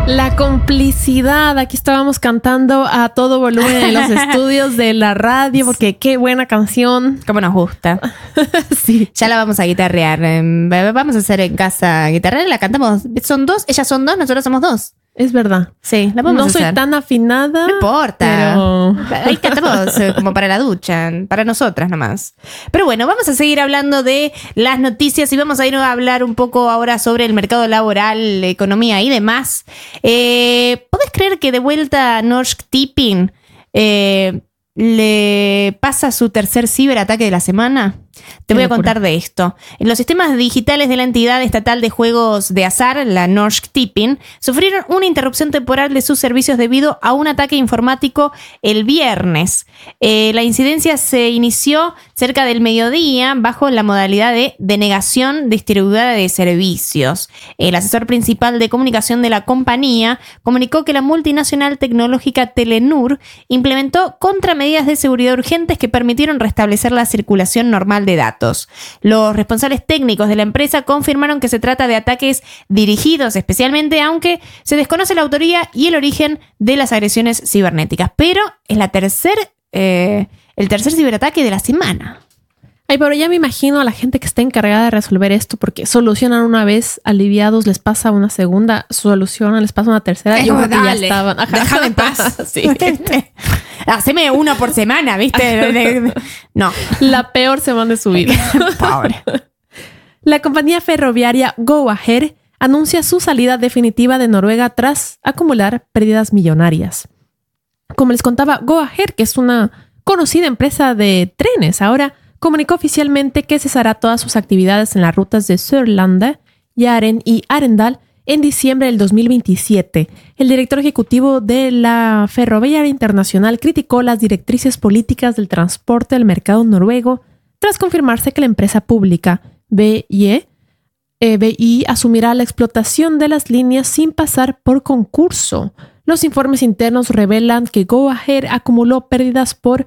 La complicidad. Aquí estábamos cantando a todo volumen en los estudios de la radio porque qué buena canción. Cómo nos gusta. Sí. Ya la vamos a guitarrear. Vamos a hacer en casa guitarrear. La cantamos. Son dos, ellas son dos, nosotros somos dos. Es verdad. Sí, la podemos hacer. No soy tan afinada. No importa. Pero... ahí cantamos como para la ducha, para nosotras nomás. Pero bueno, vamos a seguir hablando de las noticias y vamos a ir a hablar un poco ahora sobre el mercado laboral, economía y demás. ¿Podés creer que de vuelta Norsk Tipping le pasa su tercer ciberataque de la semana? Te voy a contar de esto. En los sistemas digitales de la entidad estatal de juegos de azar, la Norsk Tipping, sufrieron una interrupción temporal de sus servicios debido a un ataque informático el viernes. La incidencia se inició cerca del mediodía bajo la modalidad de denegación distribuida de servicios. El asesor principal de comunicación de la compañía comunicó que la multinacional tecnológica Telenor implementó contramedidas de seguridad urgentes que permitieron restablecer la circulación normal de datos. Los responsables técnicos de la empresa confirmaron que se trata de ataques dirigidos especialmente, aunque se desconoce la autoría y el origen de las agresiones cibernéticas. Pero es el tercer ciberataque de la semana. Ay, pero ya me imagino a la gente que está encargada de resolver esto porque solucionan una vez, aliviados, les pasa una segunda, solucionan, les pasa una tercera. Yo creo que ya estaban. Ajá. Déjame en paz. Sí. Haceme uno por semana, ¿viste? No. La peor semana de su vida. Pobre. La compañía ferroviaria Go Ahead anuncia su salida definitiva de Noruega tras acumular pérdidas millonarias. Como les contaba, Go Ahead, que es una conocida empresa de trenes, ahora comunicó oficialmente que cesará todas sus actividades en las rutas de Sørlandet, Jæren y Arendal en diciembre del 2027. El director ejecutivo de la Ferroviaria Internacional criticó las directrices políticas del transporte del mercado noruego tras confirmarse que la empresa pública BI asumirá la explotación de las líneas sin pasar por concurso. Los informes internos revelan que Go Ahead acumuló pérdidas por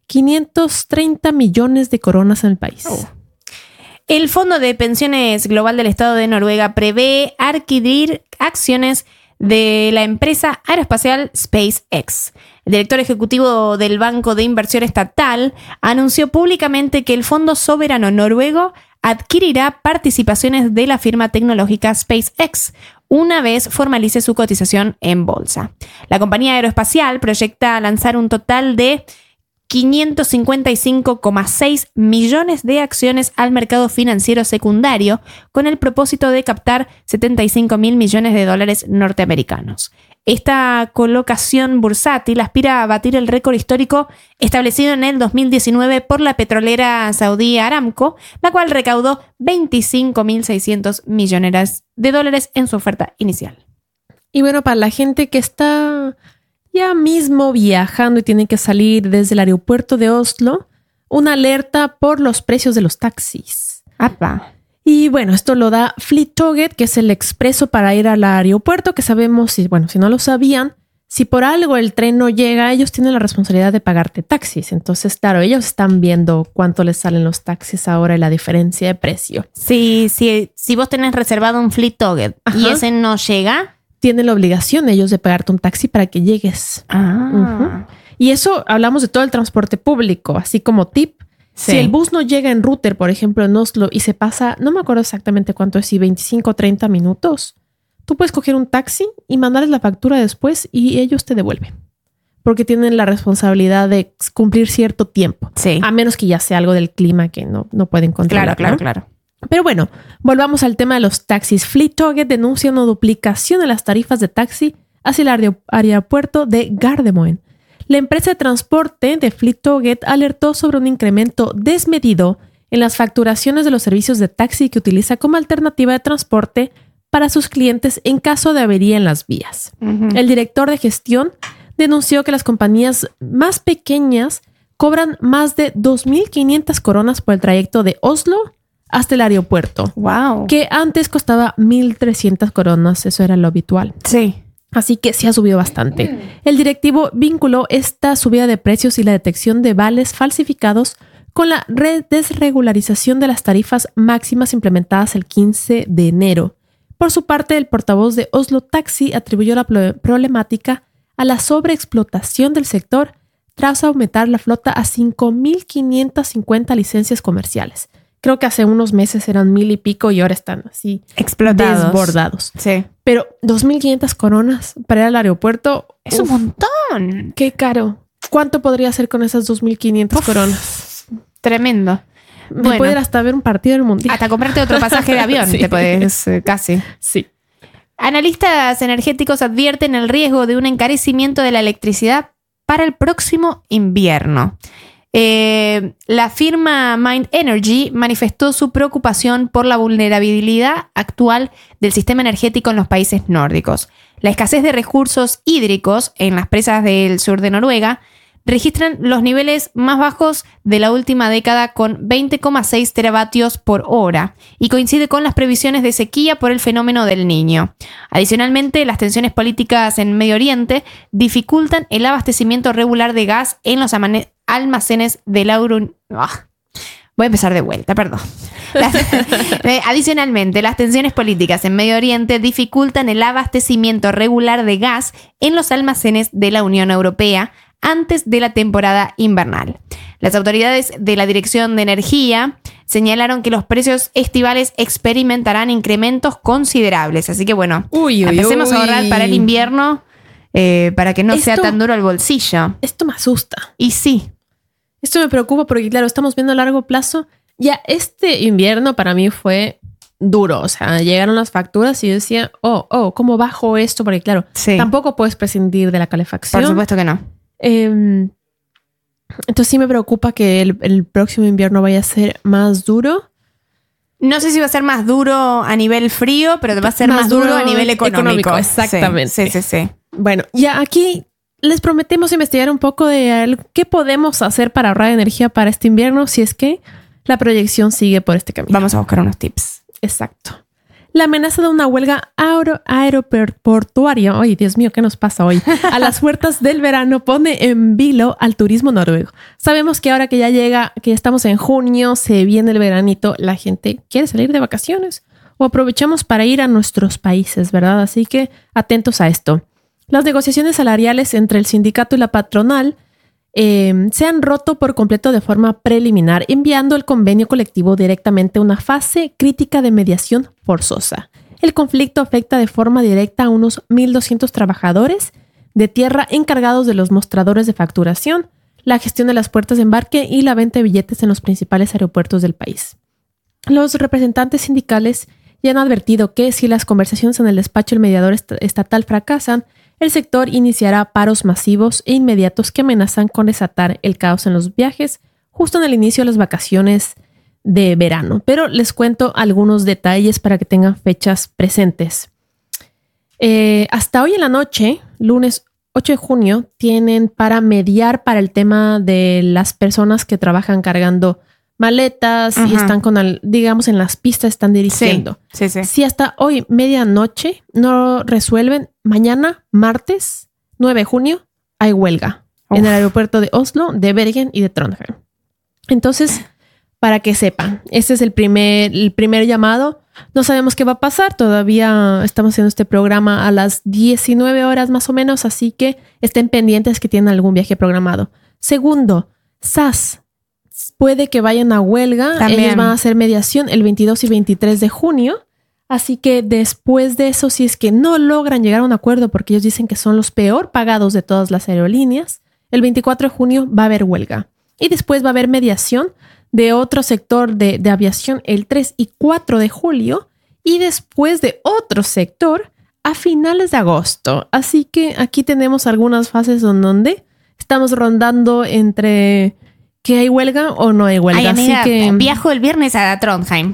530 millones de coronas en el país. El Fondo de Pensiones Global del Estado de Noruega prevé adquirir acciones de la empresa aeroespacial SpaceX. El director ejecutivo del Banco de Inversión Estatal anunció públicamente que el Fondo Soberano Noruego adquirirá participaciones de la firma tecnológica SpaceX una vez formalice su cotización en bolsa. La compañía aeroespacial proyecta lanzar un total de 555,6 millones de acciones al mercado financiero secundario con el propósito de captar 75.000 millones de dólares norteamericanos. Esta colocación bursátil aspira a batir el récord histórico establecido en el 2019 por la petrolera saudí Aramco, la cual recaudó 25.600 millones de dólares en su oferta inicial. Y bueno, para la gente que está ya mismo viajando y tiene que salir desde el aeropuerto de Oslo, una alerta por los precios de los taxis. ¡Apa! Y bueno, esto lo da Flytoget, que es el expreso para ir al aeropuerto, que sabemos, si no lo sabían, si por algo el tren no llega, ellos tienen la responsabilidad de pagarte taxis. Entonces, claro, ellos están viendo cuánto les salen los taxis ahora y la diferencia de precio. Sí, si vos tenés reservado un Flytoget y ese no llega, tienen la obligación ellos de pagarte un taxi para que llegues. Y eso hablamos de todo el transporte público, así como tip. Sí. Si el bus no llega en router, por ejemplo, en Oslo, y se pasa, no me acuerdo exactamente cuánto es, si 25 o 30 minutos, tú puedes coger un taxi y mandarles la factura después y ellos te devuelven. Porque tienen la responsabilidad de cumplir cierto tiempo. Sí. A menos que ya sea algo del clima que no pueden controlar. Claro. Pero bueno, volvamos al tema de los taxis. Flytoget denuncia una duplicación de las tarifas de taxi hacia el aeropuerto de Gardermoen. La empresa de transporte de Flytoget alertó sobre un incremento desmedido en las facturaciones de los servicios de taxi que utiliza como alternativa de transporte para sus clientes en caso de avería en las vías. El director de gestión denunció que las compañías más pequeñas cobran más de 2.500 coronas por el trayecto de Oslo hasta el aeropuerto. Wow. Que antes costaba 1.300 coronas. Eso era lo habitual. Sí. Así que sí ha subido bastante. El directivo vinculó esta subida de precios y la detección de vales falsificados con la desregularización de las tarifas máximas implementadas el 15 de enero. Por su parte, el portavoz de Oslo Taxi atribuyó la problemática a la sobreexplotación del sector tras aumentar la flota a 5.550 licencias comerciales. Creo que hace unos meses eran 1,000 y pico y ahora están así explotados, desbordados. Sí. Pero 2.500 coronas para ir al aeropuerto es un montón. Qué caro. ¿Cuánto podría hacer con esas 2.500 coronas? Tremendo. Me puede ir hasta ver un partido del mundial. Hasta comprarte otro pasaje de avión. Sí. Te puedes casi. Sí. Analistas energéticos advierten el riesgo de un encarecimiento de la electricidad para el próximo invierno. La firma Mind Energy manifestó su preocupación por la vulnerabilidad actual del sistema energético en los países nórdicos. La escasez de recursos hídricos en las presas del sur de Noruega registran los niveles más bajos de la última década con 20,6 teravatios por hora y coincide con las previsiones de sequía por el fenómeno del Niño. Adicionalmente, las tensiones políticas en Medio Oriente dificultan el abastecimiento regular de gas en los almacenes de la Unión. Voy a empezar de vuelta, perdón. Adicionalmente, las tensiones políticas en Medio Oriente dificultan el abastecimiento regular de gas en los almacenes de la Unión Europea antes de la temporada invernal. Las autoridades de la Dirección de Energía señalaron que los precios estivales experimentarán incrementos considerables. Así que bueno, empecemos a ahorrar para el invierno para que no sea tan duro el bolsillo. Esto me asusta. Y sí. Esto me preocupa porque, claro, estamos viendo a largo plazo. Ya este invierno para mí fue duro. O sea, llegaron las facturas y yo decía, ¿cómo bajo esto? Porque, claro, tampoco puedes prescindir de la calefacción. Por supuesto que no. Entonces sí me preocupa que el próximo invierno vaya a ser más duro. No sé si va a ser más duro a nivel frío, pero va a ser más duro a nivel económico. Exactamente. Sí. Bueno, ya aquí les prometemos investigar un poco de qué podemos hacer para ahorrar energía para este invierno si es que la proyección sigue por este camino. Vamos a buscar unos tips. Exacto. La amenaza de una huelga aeroportuaria, ¡ay, Dios mío, qué nos pasa hoy!, a las puertas del verano pone en vilo al turismo noruego. Sabemos que ahora que ya llega, que estamos en junio, se viene el veranito, la gente quiere salir de vacaciones o aprovechamos para ir a nuestros países, ¿verdad? Así que atentos a esto. Las negociaciones salariales entre el sindicato y la patronal se han roto por completo de forma preliminar, enviando el convenio colectivo directamente a una fase crítica de mediación forzosa. El conflicto afecta de forma directa a unos 1.200 trabajadores de tierra encargados de los mostradores de facturación, la gestión de las puertas de embarque y la venta de billetes en los principales aeropuertos del país. Los representantes sindicales ya han advertido que si las conversaciones en el despacho del mediador estatal fracasan, el sector iniciará paros masivos e inmediatos que amenazan con desatar el caos en los viajes justo en el inicio de las vacaciones de verano. Pero les cuento algunos detalles para que tengan fechas presentes. Hasta hoy en la noche, lunes 8 de junio, tienen para mediar para el tema de las personas que trabajan cargando maletas y están digamos, en las pistas están dirigiendo. Sí. Si hasta hoy, medianoche, no resuelven, mañana, martes, 9 de junio, hay huelga en el aeropuerto de Oslo, de Bergen y de Trondheim. Entonces, para que sepan, este es el primer llamado. No sabemos qué va a pasar. Todavía estamos haciendo este programa a las 19 horas más o menos, así que estén pendientes que tienen algún viaje programado. Segundo, SAS. Puede que vayan a huelga. También. Ellos van a hacer mediación el 22 y 23 de junio. Así que después de eso, si es que no logran llegar a un acuerdo, porque ellos dicen que son los peor pagados de todas las aerolíneas, el 24 de junio va a haber huelga. Y después va a haber mediación de otro sector de aviación el 3 y 4 de julio. Y después de otro sector a finales de agosto. Así que aquí tenemos algunas fases donde estamos rondando entre que hay huelga o no hay huelga. Ay, amiga, así que viajo el viernes a Trondheim.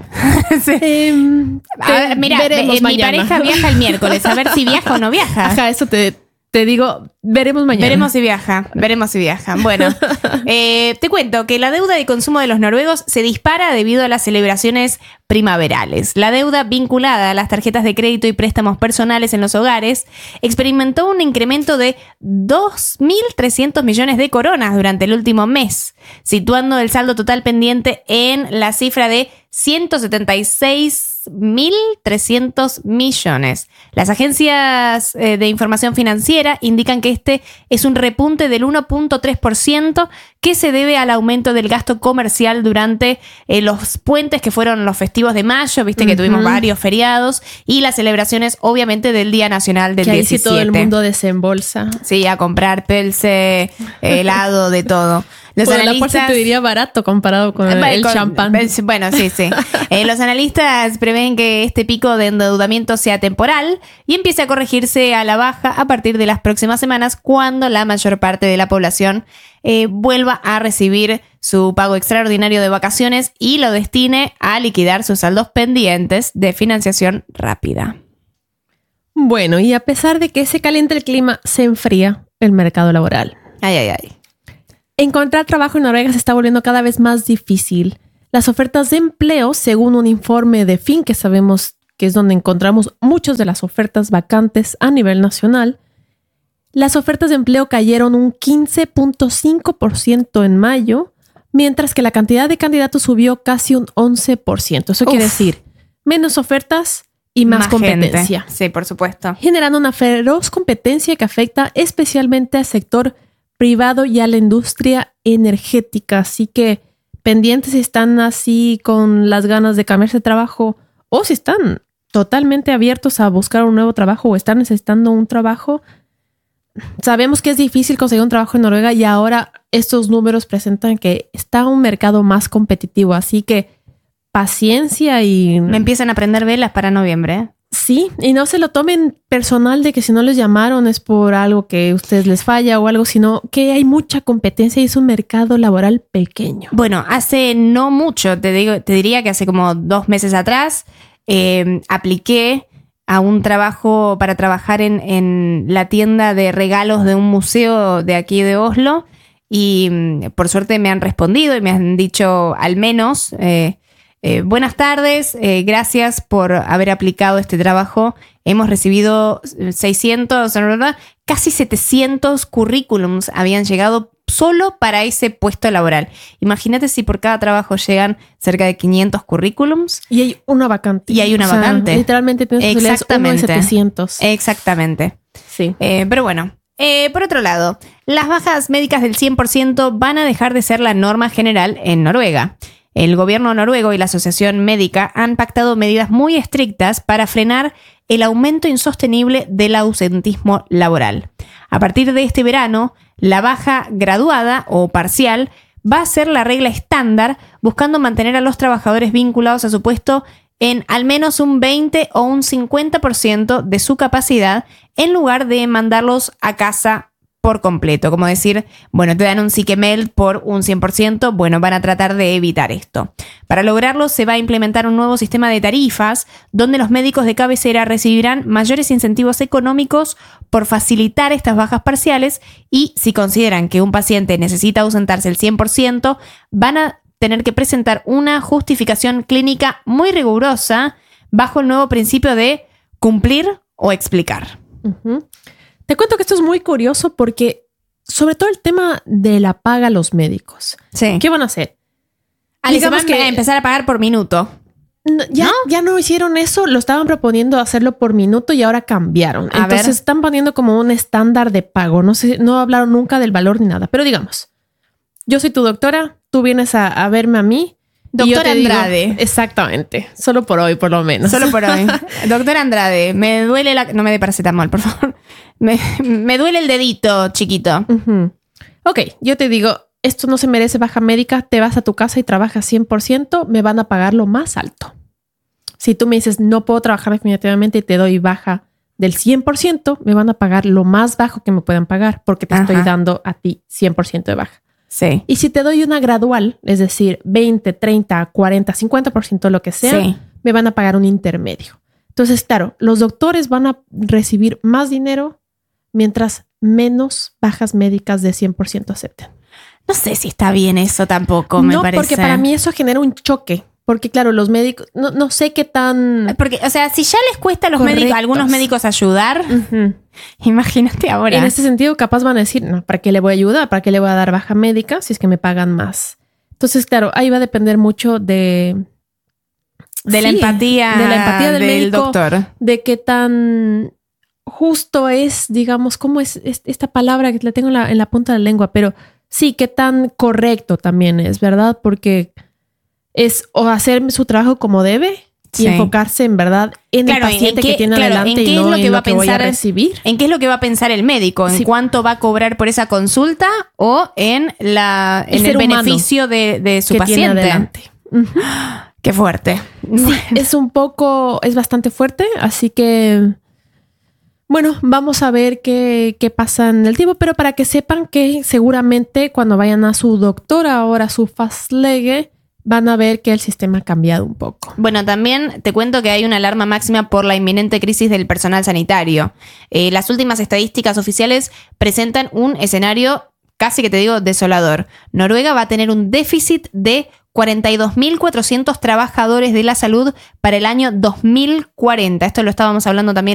Mira, mi pareja viaja el miércoles. A ver si viaja o no viaja. Ajá, eso te digo, veremos mañana. Veremos si viaja. Bueno, te cuento que la deuda de consumo de los noruegos se dispara debido a las celebraciones primaverales. La deuda vinculada a las tarjetas de crédito y préstamos personales en los hogares experimentó un incremento de 2.300 millones de coronas durante el último mes, situando el saldo total pendiente en la cifra de 176 1.300 millones. Las agencias de información financiera indican que este es un repunte del 1.3% que se debe al aumento del gasto comercial durante los puentes que fueron los festivos de mayo, viste que tuvimos varios feriados, y las celebraciones obviamente del Día Nacional del que 17. Ahí sí todo el mundo desembolsa. Sí, a comprar pelce, helado, de todo. Los analistas, la te diría barato comparado con el champán. Bueno, sí. Los analistas prevén que este pico de endeudamiento sea temporal y empiece a corregirse a la baja a partir de las próximas semanas, cuando la mayor parte de la población vuelva a recibir su pago extraordinario de vacaciones y lo destine a liquidar sus saldos pendientes de financiación rápida. Bueno, y a pesar de que se calienta el clima, se enfría el mercado laboral. Ay. Encontrar trabajo en Noruega se está volviendo cada vez más difícil. Las ofertas de empleo, según un informe de FIN, que sabemos que es donde encontramos muchas de las ofertas vacantes a nivel nacional, las ofertas de empleo cayeron un 15.5% en mayo, mientras que la cantidad de candidatos subió casi un 11%. Eso quiere decir menos ofertas y más competencia. Gente. Sí, por supuesto. Generando una feroz competencia que afecta especialmente al sector privado y a la industria energética. Así que pendientes si están así con las ganas de cambiarse de trabajo o si están totalmente abiertos a buscar un nuevo trabajo o están necesitando un trabajo. Sabemos que es difícil conseguir un trabajo en Noruega y ahora estos números presentan que está un mercado más competitivo. Así que paciencia y... Me empiezan a prender velas para noviembre, ¿eh? Sí, y no se lo tomen personal de que si no les llamaron es por algo que a ustedes les falla o algo, sino que hay mucha competencia y es un mercado laboral pequeño. Bueno, hace no mucho, te diría que hace como 2 meses atrás, apliqué a un trabajo para trabajar en la tienda de regalos de un museo de aquí de Oslo y por suerte me han respondido y me han dicho al menos... buenas tardes, gracias por haber aplicado este trabajo. Hemos recibido 600, casi 700 currículums habían llegado solo para ese puesto laboral. Imagínate si por cada trabajo llegan cerca de 500 currículums. Y hay una vacante. Vacante. Literalmente tienes uno de 700. Exactamente. Sí. Pero bueno. Por otro lado, las bajas médicas del 100% van a dejar de ser la norma general en Noruega. El gobierno noruego y la Asociación Médica han pactado medidas muy estrictas para frenar el aumento insostenible del ausentismo laboral. A partir de este verano, la baja graduada o parcial va a ser la regla estándar, buscando mantener a los trabajadores vinculados a su puesto en al menos un 20 o un 50% de su capacidad, en lugar de mandarlos a casa por completo. Como decir, bueno, te dan un Sickemeld por un 100%, bueno, van a tratar de evitar esto. Para lograrlo se va a implementar un nuevo sistema de tarifas donde los médicos de cabecera recibirán mayores incentivos económicos por facilitar estas bajas parciales y si consideran que un paciente necesita ausentarse el 100%, van a tener que presentar una justificación clínica muy rigurosa bajo el nuevo principio de cumplir o explicar. Uh-huh. Te cuento que esto es muy curioso porque sobre todo el tema de la paga a los médicos. Sí. ¿Qué van a hacer? Digamos que empezar a pagar por minuto. Ya no hicieron eso, lo estaban proponiendo hacerlo por minuto y ahora cambiaron. Entonces están poniendo como un estándar de pago. No hablaron nunca del valor ni nada. Pero digamos, yo soy tu doctora, tú vienes a verme a mí. Doctora Andrade. Digo, exactamente. Solo por hoy, por lo menos. Solo por hoy. Doctora Andrade, me duele no me dé paracetamol, por favor. Me duele el dedito, chiquito. Uh-huh. Ok, yo te digo, esto no se merece baja médica, te vas a tu casa y trabajas 100%, me van a pagar lo más alto. Si tú me dices, no puedo trabajar definitivamente y te doy baja del 100%, me van a pagar lo más bajo que me puedan pagar porque te estoy dando a ti 100% de baja. Sí. Y si te doy una gradual, es decir, 20, 30, 40, 50%, lo que sea, me van a pagar un intermedio. Entonces, claro, los doctores van a recibir más dinero mientras menos bajas médicas de 100% acepten. No sé si está bien eso tampoco, me parece. No, porque para mí eso genera un choque. Porque claro, los médicos, no sé qué tan... Porque, o sea, si ya les cuesta a algunos médicos ayudar, imagínate ahora. En ese sentido, capaz van a decir, no, ¿para qué le voy a ayudar? ¿Para qué le voy a dar baja médica si es que me pagan más? Entonces, claro, ahí va a depender mucho de De la empatía del médico, doctor. De qué tan justo es, digamos, ¿cómo es esta palabra que la tengo en la punta de la lengua? Pero sí, qué tan correcto también es, ¿verdad? Porque es o hacer su trabajo como debe y enfocarse en verdad en el paciente que tiene adelante y no en lo que voy a recibir. ¿En qué es lo que va a pensar el médico? ¿En cuánto va a cobrar por esa consulta o en el beneficio de su paciente? Tiene adelante. Qué fuerte. Sí, es bastante fuerte, así que bueno, vamos a ver qué pasa en el tiempo, pero para que sepan que seguramente cuando vayan a su doctor, ahora su fastlege, van a ver que el sistema ha cambiado un poco. Bueno, también te cuento que hay una alarma máxima por la inminente crisis del personal sanitario. Las últimas estadísticas oficiales presentan un escenario casi que te digo desolador. Noruega va a tener un déficit de 42.400 trabajadores de la salud para el año 2040. Esto lo estábamos hablando también